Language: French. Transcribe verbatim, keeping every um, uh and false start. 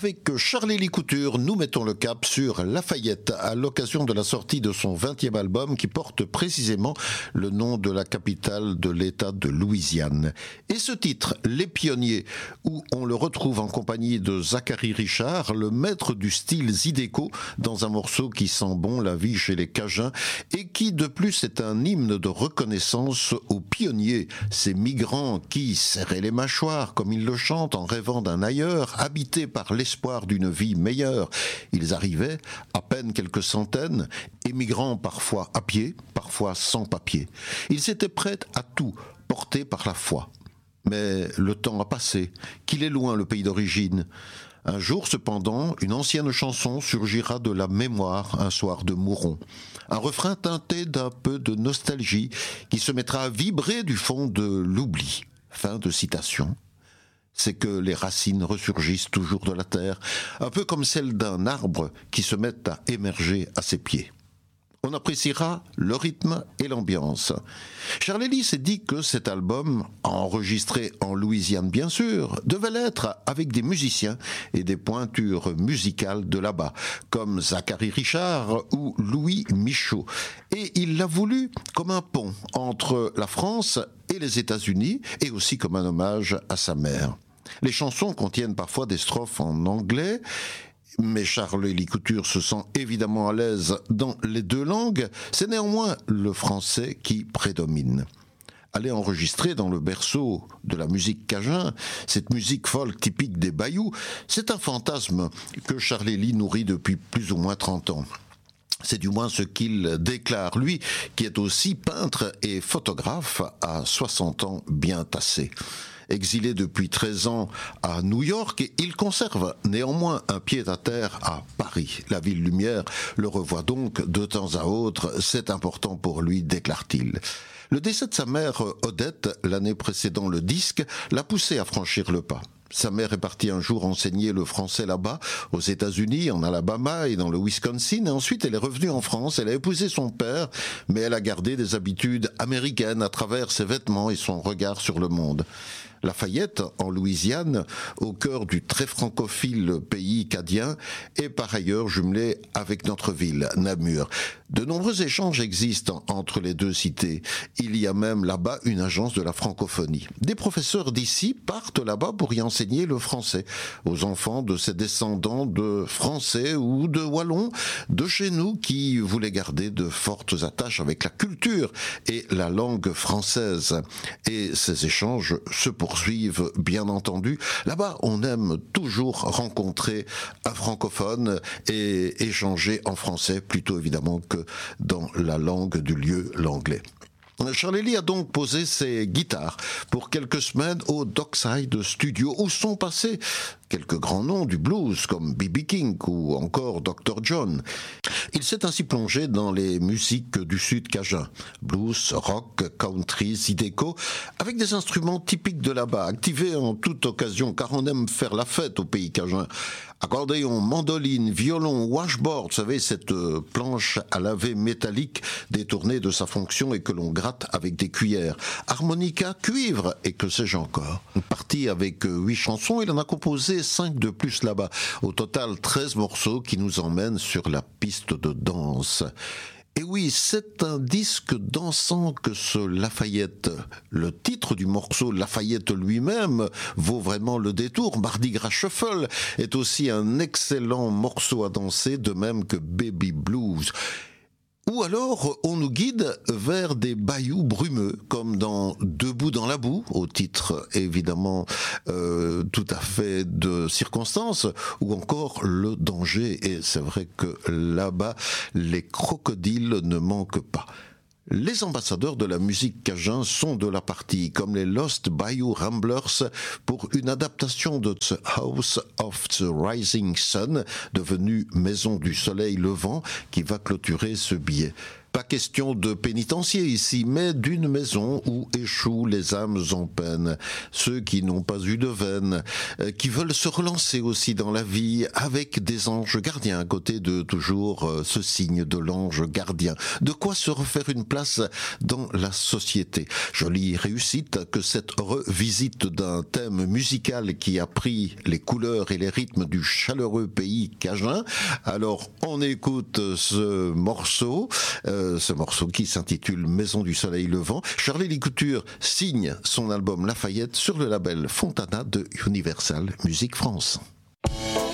Avec Charlie Couture, nous mettons le cap sur Lafayette à l'occasion de la sortie de son vingtième album qui porte précisément le nom de la capitale de l'État de Louisiane. Et ce titre, Les Pionniers, où on le retrouve en compagnie de Zachary Richard, le maître du style zydeco, dans un morceau qui sent bon la vie chez les Cajuns et qui de plus est un hymne de reconnaissance aux pionniers, ces migrants qui serraient les mâchoires comme ils le chantent en rêvant d'un ailleurs, habités par l'espoir d'une vie meilleure. Ils arrivaient, à peine quelques centaines, émigrant parfois à pied, parfois sans papier. Ils étaient prêts à tout, portés par la foi. Mais le temps a passé, qu'il est loin le pays d'origine. Un jour cependant, une ancienne chanson surgira de la mémoire un soir de Mouron. Un refrain teinté d'un peu de nostalgie qui se mettra à vibrer du fond de l'oubli. Fin de citation. C'est que les racines ressurgissent toujours de la terre, un peu comme celles d'un arbre qui se met à émerger à ses pieds. On appréciera le rythme et l'ambiance. Charlie Lee s'est dit que cet album, enregistré en Louisiane bien sûr, devait l'être avec des musiciens et des pointures musicales de là-bas, comme Zachary Richard ou Louis Michaud. Et il l'a voulu comme un pont entre la France et les États-Unis, et aussi comme un hommage à sa mère. Les chansons contiennent parfois des strophes en anglais, mais Charlie Couture se sent évidemment à l'aise dans les deux langues, c'est néanmoins le français qui prédomine. Aller enregistrer dans le berceau de la musique cajun, cette musique folk typique des bayous, c'est un fantasme que Charlie Lee nourrit depuis plus ou moins trente ans. C'est du moins ce qu'il déclare, lui, qui est aussi peintre et photographe à soixante ans bien tassé. Exilé depuis treize ans à New York, il conserve néanmoins un pied-à-terre à Paris. La ville lumière le revoit donc de temps à autre, c'est important pour lui, déclare-t-il. Le décès de sa mère Odette, l'année précédant le disque, l'a poussé à franchir le pas. Sa mère est partie un jour enseigner le français là-bas, aux États-Unis, en Alabama et dans le Wisconsin. Et ensuite, elle est revenue en France. Elle a épousé son père, mais elle a gardé des habitudes américaines à travers ses vêtements et son regard sur le monde. Lafayette, en Louisiane, au cœur du très francophile pays cadien, est par ailleurs jumelée avec notre ville, Namur. De nombreux échanges existent entre les deux cités. Il y a même là-bas une agence de la francophonie. Des professeurs d'ici partent là-bas pour y enseigner le français aux enfants de ces descendants de Français ou de Wallons de chez nous qui voulaient garder de fortes attaches avec la culture et la langue française. Et ces échanges se poursuivent, bien entendu. Là-bas, on aime toujours rencontrer un francophone et échanger en français, plutôt évidemment que dans la langue du lieu, l'anglais. Charlie Lee a donc posé ses guitares pour quelques semaines au Dockside Studio où sont passés quelques grands noms du blues comme B B King ou encore docteur John. Il s'est ainsi plongé dans les musiques du sud cajun, blues, rock, country, zydeco, avec des instruments typiques de là-bas, activés en toute occasion car on aime faire la fête au pays cajun. Accordéon, mandoline, violon, washboard, vous savez, cette planche à laver métallique détournée de sa fonction et que l'on gratte avec des cuillères. Harmonica, cuivre et que sais-je encore. Parti avec huit chansons, il en a composé cinq de plus là-bas. Au total, treize morceaux qui nous emmènent sur la piste de danse. Et oui, c'est un disque dansant que ce Lafayette. Le titre du morceau Lafayette lui-même vaut vraiment le détour. Mardi Gras Shuffle est aussi un excellent morceau à danser, de même que Baby Blues. Ou alors, on nous guide vers des bayous brumeux, comme dans Debout dans la boue, au titre évidemment euh, tout à fait de circonstance, ou encore Le danger. Et c'est vrai que là-bas, les crocodiles ne manquent pas. Les ambassadeurs de la musique cajun sont de la partie, comme les Lost Bayou Ramblers, pour une adaptation de The House of the Rising Sun, devenue Maison du Soleil Levant, qui va clôturer ce billet. Pas question de pénitencier ici, mais d'une maison où échouent les âmes en peine, ceux qui n'ont pas eu de veine, euh, qui veulent se relancer aussi dans la vie avec des anges gardiens à côté de toujours euh, ce signe de l'ange gardien. De quoi se refaire une place dans la société. Jolie réussite que cette revisite d'un thème musical qui a pris les couleurs et les rythmes du chaleureux pays cajun. Alors on écoute ce morceau, euh, ce morceau qui s'intitule Maison du Soleil Levant. Charlie Couture signe son album Lafayette sur le label Fontana de Universal Music France.